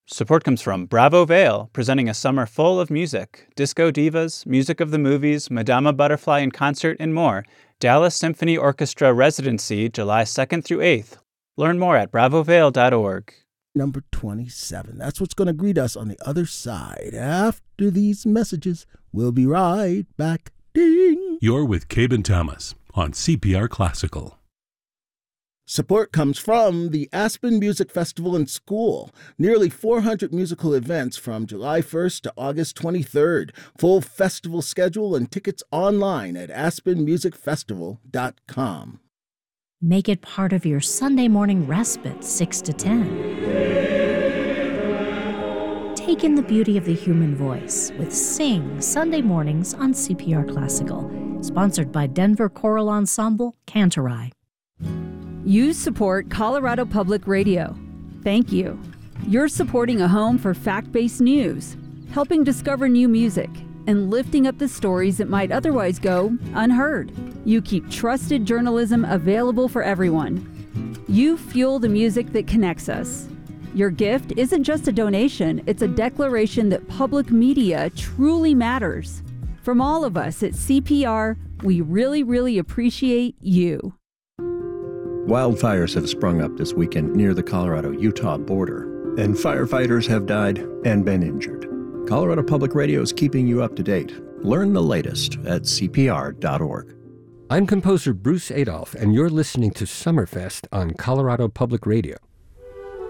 Support comes from Bravo Vale, presenting a summer full of music. Disco divas, music of the movies, Madama Butterfly in concert, and more. Dallas Symphony Orchestra Residency, July 2nd through 8th. Learn more at bravovale.org. Number 27. That's what's going to greet us on the other side. After these messages, we'll be right back. Ding! You're with Cabe and Thomas on CPR Classical. Support comes from the Aspen Music Festival and School. Nearly 400 musical events from July 1st to August 23rd. Full festival schedule and tickets online at aspenmusicfestival.com. Make it part of your Sunday morning respite, 6 to 10. Take in the beauty of the human voice with Sing Sunday mornings on CPR Classical. Sponsored by Denver Choral Ensemble, Cantorai. You support Colorado Public Radio. Thank you. You're supporting a home for fact-based news, helping discover new music, and lifting up the stories that might otherwise go unheard. You keep trusted journalism available for everyone. You fuel the music that connects us. Your gift isn't just a donation, it's a declaration that public media truly matters. From all of us at CPR, we really, really appreciate you. Wildfires have sprung up this weekend near the Colorado-Utah border, and firefighters have died and been injured. Colorado Public Radio is keeping you up to date. Learn the latest at CPR.org. I'm composer Bruce Adolph, and you're listening to Summerfest on Colorado Public Radio.